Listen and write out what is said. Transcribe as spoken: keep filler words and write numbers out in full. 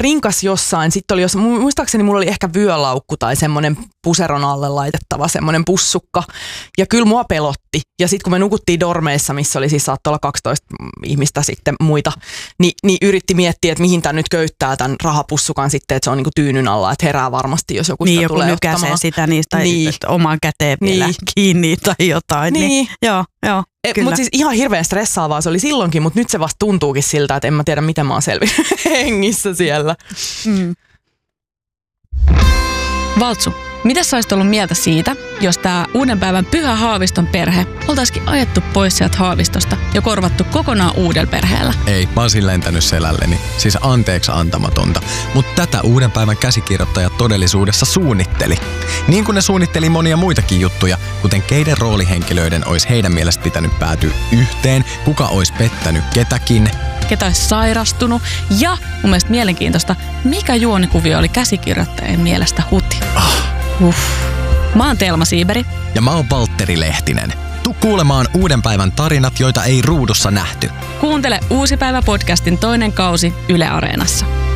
rinkas jossain, sitten oli jos, muistaakseni mulla oli ehkä vyölaukku tai semmoinen puseron alle laitettava semmoinen pussukka. Ja kyllä mua pelotti. Ja sitten kun me nukuttiin dormeissa, missä oli siis saattoi olla kaksitoista ihmistä sitten muita, niin, niin yritti miettiä, että mihin tämän nyt köyttää tämän rahapussukan sitten, että se on niinku tyynyn alla, että herää varmasti, jos joku niin, sitä joku tulee nykäisee ottamaan. sitä niistä niin. omaan käteen vielä niin. kiinni tai jotain. Niin. niin joo, joo. Mutta siis ihan hirveän stressaavaa se oli silloinkin, mutta nyt se vasta tuntuukin siltä, että en mä tiedä, miten mä oon selvinnyt hengissä siellä. Mm. Valtsu, mitä sä olisit ollut mieltä siitä, jos tää uuden päivän Pyhä Haaviston perhe oltaisikin ajettu pois sieltä Haavistosta ja korvattu kokonaan uudella perheellä? Ei, mä oon siinä lentänyt selälleni. Siis anteeksi antamatonta. Mutta tätä uuden päivän käsikirjoittajat todellisuudessa suunnitteli. Niin kuin ne suunnitteli monia muitakin juttuja, kuten keiden roolihenkilöiden olisi heidän mielestä pitänyt päätyä yhteen, kuka olisi pettänyt ketäkin. Ketä olisi sairastunut ja mun mielestä mielenkiintoista, mikä juonikuvio oli käsikirjoittajien mielestä huti. Ah. Uff. Mä oon Telma Siiberi. Ja mä oon Valtteri Lehtinen. Tuu kuulemaan uuden päivän tarinat, joita ei ruudussa nähty. Kuuntele Uusi päivä podcastin toinen kausi Yle Areenassa.